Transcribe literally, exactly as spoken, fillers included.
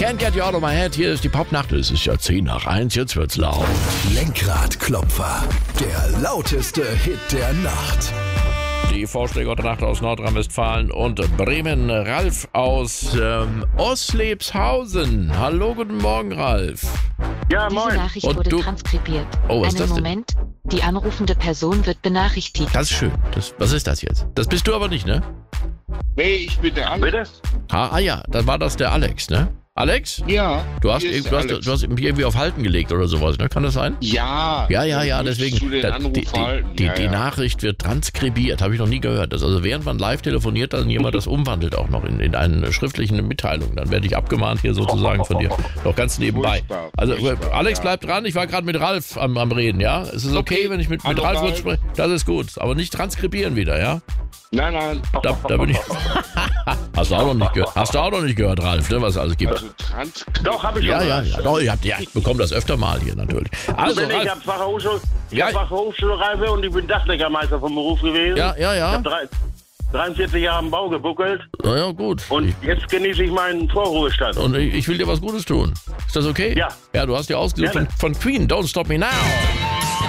Can't Get You Out of My Head. Hier ist die Popnacht. Es ist ja zehn nach eins, jetzt wird's laut. Lenkradklopfer, der lauteste Hit der Nacht. Die Vorschläge der Nacht aus Nordrhein-Westfalen und Bremen. Ralf aus ähm, Oslepshausen. Hallo, guten Morgen, Ralf. Ja, Diese moin. Nachricht Und wurde du- transkribiert. Oh, was ist Einen das denn? Moment. Die anrufende Person wird benachrichtigt. Das ist schön. Das, was ist das jetzt? Das bist du aber nicht, ne? Nee, ich bin der Alex. Ah, ah ja, dann war das der Alex, ne? Alex? Ja. Du hast, hier ist du, hast, Alex. du hast mich irgendwie auf Halten gelegt oder sowas, ne? Kann das sein? Ja. Ja, ja, ja, du musst deswegen. Zu den da- Anruf die, die, halten. die, ja, die ja. Nachricht wird transkribiert, habe ich noch nie gehört. Das, also während man live telefoniert, dann jemand das umwandelt auch noch in, in eine schriftliche Mitteilung. Dann werde ich abgemahnt hier sozusagen von dir. Noch ganz nebenbei. Furchtbar, Also furchtbar, Alex, ja. bleib dran. Ich war gerade mit Ralf am, am Reden, ja? Es ist okay, Okay. wenn ich mit, mit Hallo, Ralf Ralf. spreche. Das ist gut. Aber nicht transkribieren wieder, ja? Nein, nein. Da, da bin ich. Hast du auch noch nicht gehört? Hast du auch noch nicht gehört, Ralf, ne, was es alles gibt? Also transkript. Doch, habe ich Ja, schon ja, mal. ja. Doch, ihr habt, ja, ich bekomme das öfter mal hier natürlich. Also, Ich Ralf, habe Fachhochschul ich Ja. hab Fachhochschulreife und ich bin Dachdeckermeister vom Beruf gewesen. ja, ja, Ich ja. habe dreiundvierzig Jahre im Bau gebuckelt Na ja, gut. und jetzt genieße ich meinen Vorruhestand. Und ich, ich will dir was Gutes tun. Ist das okay? Ja. Ja, du hast dir ausgesucht von, Gerne. von Queen, Don't Stop Me Now.